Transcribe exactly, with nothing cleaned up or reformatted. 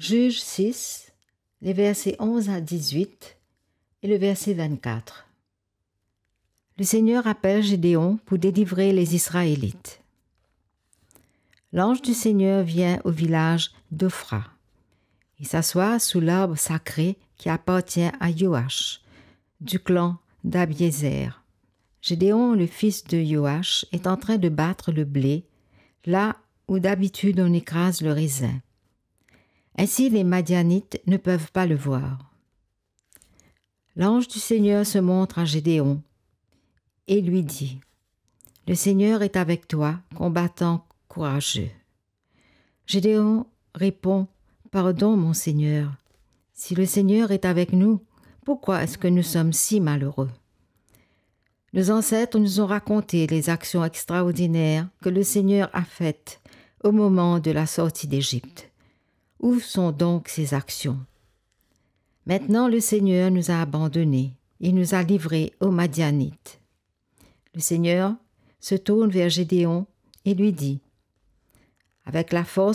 Juge six, les versets onze à dix-huit et le verset vingt-quatre. Le Seigneur appelle Gédéon pour délivrer les Israélites. L'ange du Seigneur vient au village d'Ophra. Il s'assoit sous l'arbre sacré qui appartient à Joach, du clan d'Abiézer. Gédéon, le fils de Joach, est en train de battre le blé, là où d'habitude on écrase le raisin. Ainsi les Madianites ne peuvent pas le voir. L'ange du Seigneur se montre à Gédéon et lui dit : « Le Seigneur est avec toi, combattant courageux. » Gédéon répond : « Pardon, mon Seigneur. Si le Seigneur est avec nous, pourquoi est-ce que nous sommes si malheureux ? Nos ancêtres nous ont raconté les actions extraordinaires que le Seigneur a faites au moment de la sortie d'Égypte. Où sont donc ces actions ? Maintenant le Seigneur nous a abandonnés, il nous a livrés aux Madianites. » Le Seigneur se tourne vers Gédéon et lui dit : « Avec la force